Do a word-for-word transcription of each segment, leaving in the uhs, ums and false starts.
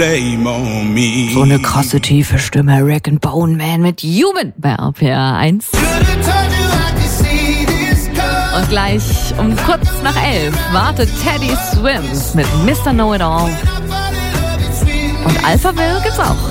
So eine krasse tiefe Stimme, Rag and Bone Man mit Human bei R P R eins. Und gleich um kurz nach elf wartet Teddy Swims mit Mister Know-It-All. Und Alphaville gibt's auch.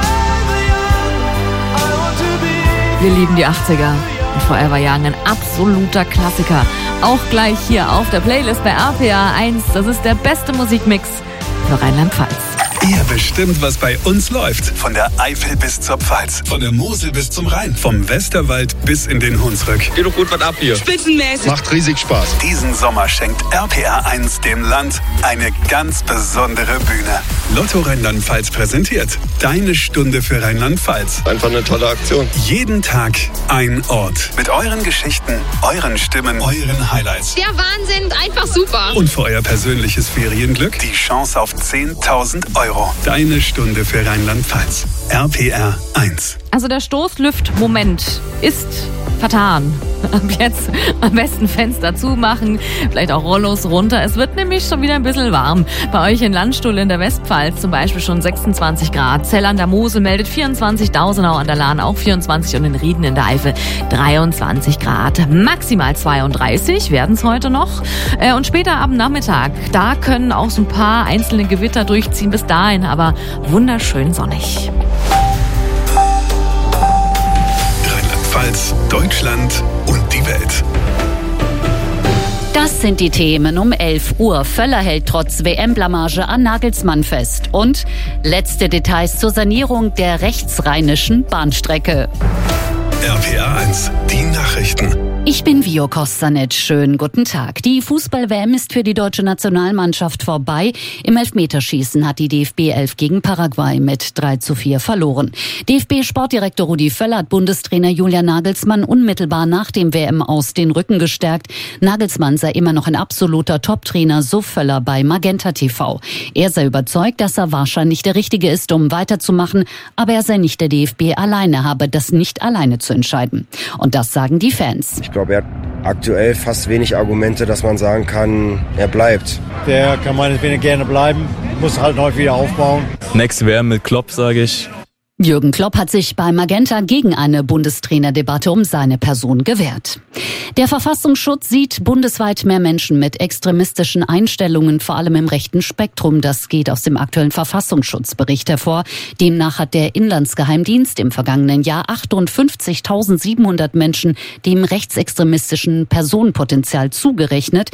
Wir lieben die achtziger und Forever Young, ein absoluter Klassiker. Auch gleich hier auf der Playlist bei R P R eins. Das ist der beste Musikmix für Rheinland-Pfalz. Ihr bestimmt, was bei uns läuft. Von der Eifel bis zur Pfalz. Von der Mosel bis zum Rhein. Vom Westerwald bis in den Hunsrück. Geht doch gut was ab hier. Spitzenmäßig. Macht riesig Spaß. Diesen Sommer schenkt R P R eins dem Land eine ganz besondere Bühne. Lotto Rheinland-Pfalz präsentiert Deine Stunde für Rheinland-Pfalz. Einfach eine tolle Aktion. Jeden Tag ein Ort. Mit euren Geschichten, euren Stimmen, euren Highlights. Der Wahnsinn, einfach super. Und für euer persönliches Ferienglück die Chance auf zehntausend Euro. Deine Stunde für Rheinland-Pfalz. R P R eins. Also der Stoßlüft-Moment ist vertan. Ab jetzt am besten Fenster zumachen, vielleicht auch Rollos runter. Es wird nämlich schon wieder ein bisschen warm. Bei euch in Landstuhl in der Westpfalz zum Beispiel schon sechsundzwanzig Grad. Zell an der Mosel meldet vierundzwanzig, Dausenau an der Lahn auch vierundzwanzig und in Rieden in der Eifel dreiundzwanzig Grad. Maximal zweiunddreißig werden es heute noch. Und später am Nachmittag, da können auch so ein paar einzelne Gewitter durchziehen. Bis dahin aber wunderschön sonnig. Rheinland-Pfalz, Deutschland und die Welt. Das sind die Themen um elf Uhr. Völler hält trotz W M-Blamage an Nagelsmann fest. Und letzte Details zur Sanierung der rechtsrheinischen Bahnstrecke. R P R eins, die Nachrichten. Ich bin Vio Kostanic. Schönen guten Tag. Die Fußball-W M ist für die deutsche Nationalmannschaft vorbei. Im Elfmeterschießen hat die D F B elf gegen Paraguay mit drei zu vier verloren. D F B-Sportdirektor Rudi Völler hat Bundestrainer Julian Nagelsmann unmittelbar nach dem W M-Aus den Rücken gestärkt. Nagelsmann sei immer noch ein absoluter Top-Trainer, so Völler bei Magenta T V. Er sei überzeugt, dass er wahrscheinlich der Richtige ist, um weiterzumachen, aber er sei nicht der D F B alleine, habe das nicht alleine zu entscheiden. Und das sagen die Fans. Ich glaube, er hat aktuell fast wenig Argumente, dass man sagen kann, er bleibt. Der kann meinetwegen gerne bleiben, muss halt neu wieder aufbauen. Nächste W M mit Klopp, sage ich. Jürgen Klopp hat sich bei Magenta gegen eine Bundestrainerdebatte um seine Person gewehrt. Der Verfassungsschutz sieht bundesweit mehr Menschen mit extremistischen Einstellungen, vor allem im rechten Spektrum. Das geht aus dem aktuellen Verfassungsschutzbericht hervor. Demnach hat der Inlandsgeheimdienst im vergangenen Jahr achtundfünfzigtausendsiebenhundert Menschen dem rechtsextremistischen Personenpotenzial zugerechnet.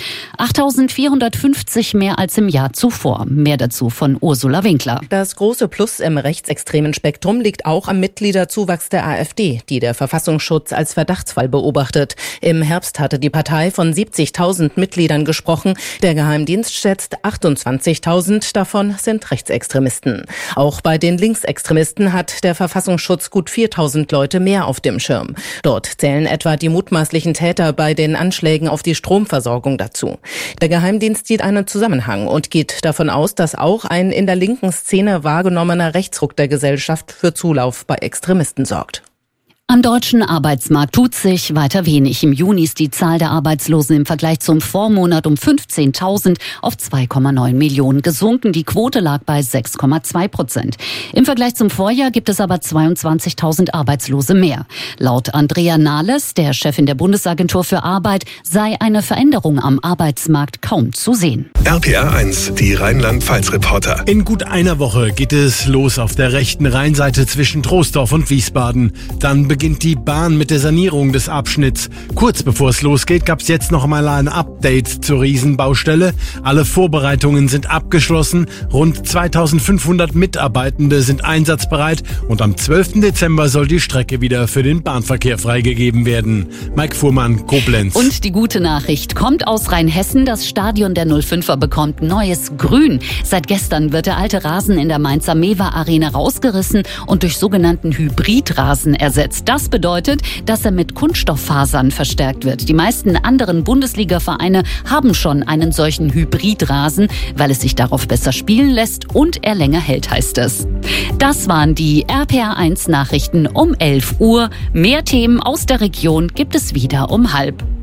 achttausendvierhundertfünfzig mehr als im Jahr zuvor. Mehr dazu von Ursula Winkler. Das große Plus im rechtsextremen Spektrum liegt auch am Mitgliederzuwachs der AfD, die der Verfassungsschutz als Verdachtsfall beobachtet. Im Herbst hatte die Partei von siebzigtausend Mitgliedern gesprochen. Der Geheimdienst schätzt achtundzwanzigtausend, davon sind Rechtsextremisten. Auch bei den Linksextremisten hat der Verfassungsschutz gut viertausend Leute mehr auf dem Schirm. Dort zählen etwa die mutmaßlichen Täter bei den Anschlägen auf die Stromversorgung dazu. Der Geheimdienst sieht einen Zusammenhang und geht davon aus, dass auch ein in der linken Szene wahrgenommener Rechtsruck der Gesellschaft für Zulauf bei Extremisten sorgt. Am deutschen Arbeitsmarkt tut sich weiter wenig. Im Juni ist die Zahl der Arbeitslosen im Vergleich zum Vormonat um fünfzehntausend auf zwei Komma neun Millionen gesunken. Die Quote lag bei sechs Komma zwei Prozent. Im Vergleich zum Vorjahr gibt es aber zweiundzwanzigtausend Arbeitslose mehr. Laut Andrea Nahles, der Chefin der Bundesagentur für Arbeit, sei eine Veränderung am Arbeitsmarkt kaum zu sehen. R P R eins, die Rheinland-Pfalz-Reporter. In gut einer Woche geht es los auf der rechten Rheinseite zwischen Troisdorf und Wiesbaden. Dann beginnt die Bahn mit der Sanierung des Abschnitts. Kurz bevor es losgeht, gab es jetzt noch mal ein Update zur Riesenbaustelle. Alle Vorbereitungen sind abgeschlossen. Rund zweitausendfünfhundert Mitarbeitende sind einsatzbereit und am zwölften Dezember soll die Strecke wieder für den Bahnverkehr freigegeben werden. Mike Fuhrmann, Koblenz. Und die gute Nachricht kommt aus Rheinhessen. Das Stadion der null fünfer bekommt neues Grün. Seit gestern wird der alte Rasen in der Mainzer Mewa Arena rausgerissen und durch sogenannten Hybridrasen ersetzt. Das bedeutet, dass er mit Kunststofffasern verstärkt wird. Die meisten anderen Bundesliga-Vereine haben schon einen solchen Hybridrasen, weil es sich darauf besser spielen lässt und er länger hält, heißt es. Das waren die R P R eins Nachrichten um elf Uhr. Mehr Themen aus der Region gibt es wieder um halb.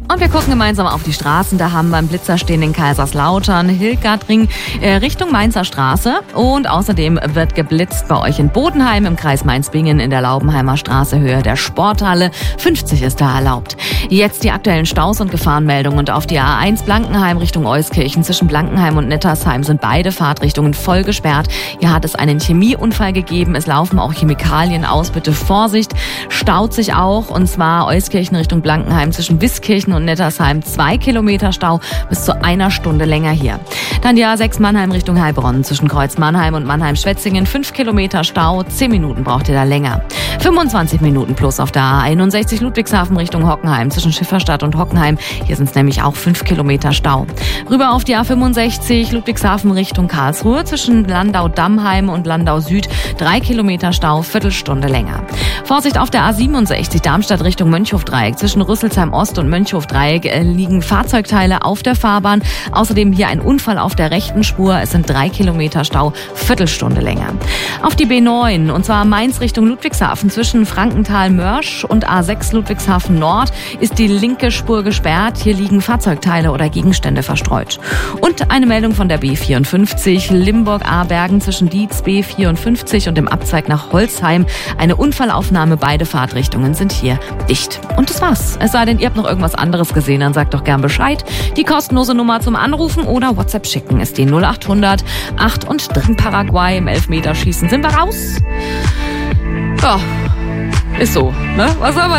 Und wir gucken gemeinsam auf die Straßen. Da haben wir einen Blitzer stehen in Kaiserslautern, Hildgartring äh, Richtung Mainzer Straße. Und außerdem wird geblitzt bei euch in Bodenheim im Kreis Mainz-Bingen in der Laubenheimer Straße, Höhe der Sporthalle. fünfzig ist da erlaubt. Jetzt die aktuellen Staus und Gefahrenmeldungen. Und auf die A eins Blankenheim Richtung Euskirchen zwischen Blankenheim und Nettersheim sind beide Fahrtrichtungen voll gesperrt. Hier hat es einen Chemieunfall gegeben. Es laufen auch Chemikalien aus. Bitte Vorsicht. Staut sich auch. Und zwar Euskirchen Richtung Blankenheim zwischen Wiskirchen und Nettersheim. Zwei Kilometer Stau bis zu einer Stunde länger hier. Dann die A sechs Mannheim Richtung Heilbronn zwischen Kreuz Mannheim und Mannheim-Schwetzingen. Fünf Kilometer Stau. Zehn Minuten braucht ihr da länger. fünfundzwanzig Minuten plus auf der A einundsechzig Ludwigshafen Richtung Hockenheim zwischen Schifferstadt und Hockenheim. Hier sind es nämlich auch fünf Kilometer Stau. Rüber auf die A fünfundsechzig Ludwigshafen Richtung Karlsruhe zwischen Landau-Dammheim und Landau Süd. Drei Kilometer Stau, Viertelstunde länger. Vorsicht auf der A siebenundsechzig Darmstadt Richtung Mönchhofdreieck. Zwischen Rüsselsheim Ost und Mönchhofdreieck liegen Fahrzeugteile auf der Fahrbahn. Außerdem hier ein Unfall auf der rechten Spur. Es sind drei Kilometer Stau, Viertelstunde länger. Auf die B neun, und zwar Mainz Richtung Ludwigshafen. Zwischen Frankenthal-Mörsch und A sechs Ludwigshafen Nord ist die linke Spur gesperrt. Hier liegen Fahrzeugteile oder Gegenstände verstreut. Und eine Meldung von der B vierundfünfzig, Limburg-Abergen zwischen Dietz B vierundfünfzig und dem Abzweig nach Holzheim. Eine Unfallaufnahme, beide Fahrtrichtungen sind hier dicht. Und das war's. Es sei denn, ihr habt noch irgendwas anderes gesehen, dann sagt doch gern Bescheid. Die kostenlose Nummer zum Anrufen oder WhatsApp schicken ist die null achthundert acht und drei Paraguay. Im Elfmeterschießen sind wir raus. Ja, ist so, ne? Was soll man